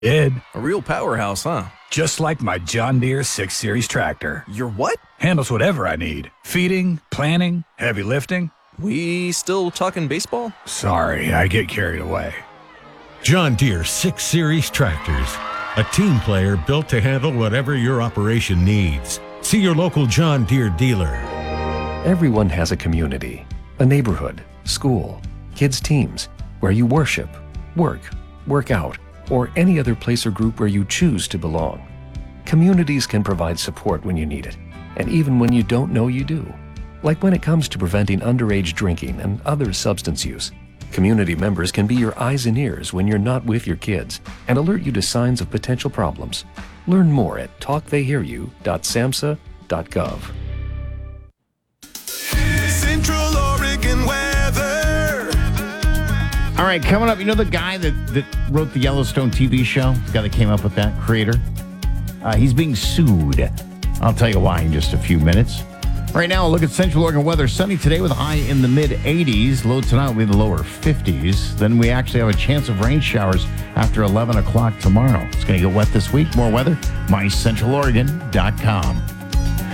Did. A real powerhouse, huh? Just like my John Deere 6 Series tractor. Your what? Handles whatever I need. Feeding, planting, heavy lifting. We still talking baseball? Sorry, I get carried away. John Deere 6 Series tractors. A team player built to handle whatever your operation needs. See your local John Deere dealer. Everyone has a community, a neighborhood, school, kids' teams, where you worship, work out, or any other place or group where you choose to belong. Communities can provide support when you need it, and even when you don't know you do. Like when it comes to preventing underage drinking and other substance use. Community members can be your eyes and ears when you're not with your kids and alert you to signs of potential problems. Learn more at talktheyhearyou.samhsa.gov. Central Oregon weather. All right, coming up, you know the guy that wrote the Yellowstone TV show? The guy that came up with that, creator? He's being sued. I'll tell you why in just a few minutes. Right now, look at Central Oregon weather. Sunny today with a high in the mid-80s. Low tonight will be in the lower 50s. Then we actually have a chance of rain showers after 11 o'clock tomorrow. It's going to get wet this week. More weather, mycentraloregon.com.